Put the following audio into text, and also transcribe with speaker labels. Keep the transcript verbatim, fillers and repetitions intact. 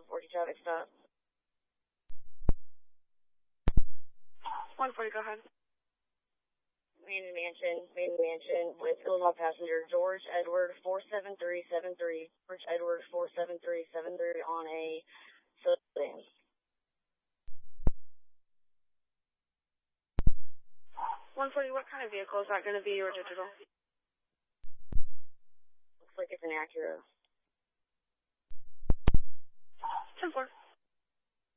Speaker 1: forty traffic stop.
Speaker 2: one forty, go ahead.
Speaker 1: Main Mansion, Main Mansion with Illinois passenger George Edward four seven three seven three. George Edward four seven three seven three on a sedan.
Speaker 2: one forty, what kind of vehicle is that going to be, or digital?
Speaker 1: Looks like it's an Acura.
Speaker 2: ten four.